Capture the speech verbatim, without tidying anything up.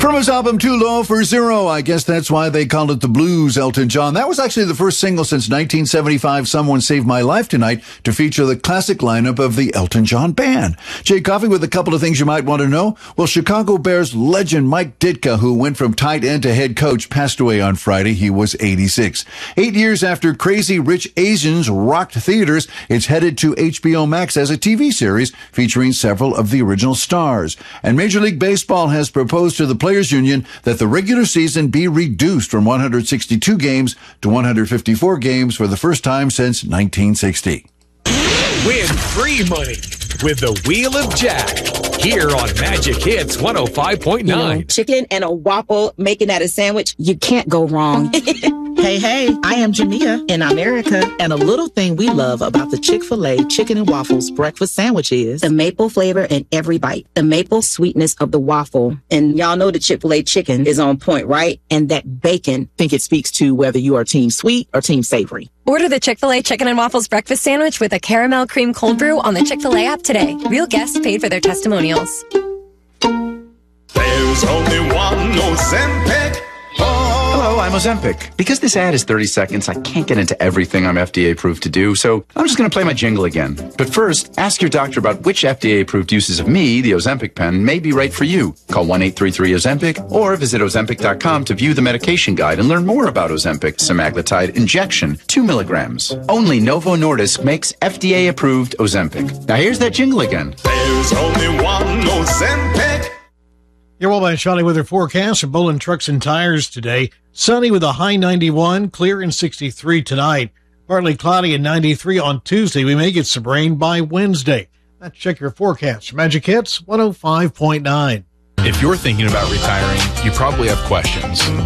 From his album Too Low for Zero, I guess that's why they called it the blues, Elton John. That was actually the first single since nineteen seventy-five, Someone Saved My Life Tonight, to feature the classic lineup of the Elton John Band. Jay Coffey with a couple of things you might want to know. Well, Chicago Bears legend Mike Ditka, who went from tight end to head coach, passed away on Friday. He was eighty-six. Eight years after Crazy Rich Asians rocked theaters, it's headed to H B O Max as a T V series featuring several of the original stars. And Major League Baseball has proposed to the Players Union that the regular season be reduced from one hundred sixty-two games to one hundred fifty-four games for the first time since nineteen sixty. Win free money with the Wheel of Jack here on Magic Hits one oh five point nine. You know, chicken and a waffle, making that a sandwich, you can't go wrong. Hey, hey, I am Jamia in America, and a little thing we love about the Chick-fil-A Chicken and Waffles breakfast sandwich is the maple flavor in every bite, the maple sweetness of the waffle. And y'all know the Chick-fil-A chicken is on point, right? And that bacon. I think it speaks to whether you are team sweet or team savory. Order the Chick-fil-A Chicken and Waffles breakfast sandwich with a caramel cream cold brew on the Chick-fil-A app today. Real guests paid for their testimonials. There's only one Ozempic. Hello, I'm Ozempic. Because this ad is thirty seconds, I can't get into everything I'm F D A approved to do, so I'm just going to play my jingle again. But first, ask your doctor about which F D A approved uses of me, the Ozempic pen, may be right for you. Call one eight three three Ozempic or visit Ozempic dot com to view the medication guide and learn more about Ozempic semaglutide injection, two milligrams. Only Novo Nordisk makes F D A approved Ozempic. Now here's that jingle again. There's only one Ozempic. Your well by Shawnee weather forecast for Bolin Trucks and Tires today. Sunny with a high ninety-one, clear and sixty-three tonight. Partly cloudy and ninety-three on Tuesday. We may get some rain by Wednesday. Let's check your forecast. Magic Hits one oh five point nine. If you're thinking about retiring, you probably have questions.